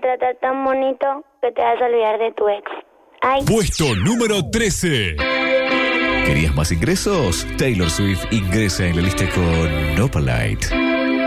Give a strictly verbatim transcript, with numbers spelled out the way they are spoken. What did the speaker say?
trata tan bonito que te vas a olvidar de tu ex. Ay. Puesto número trece. ¿Querías más ingresos? Taylor Swift ingresa en la lista con Opalite.